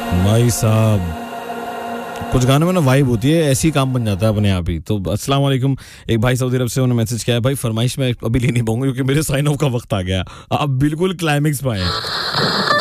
भाई साहब, कुछ गानों में ना वाइब होती है, ऐसी काम बन जाता है अपने आप ही। तो अस्सलाम वालेकुम, एक भाई सऊदी अरब से उन्होंने मैसेज किया है, भाई फरमाइश में अभी ले नहीं पाऊंगा क्योंकि मेरे साइन ऑफ का वक्त आ गया। आप बिल्कुल क्लाइमेक्स पे आए।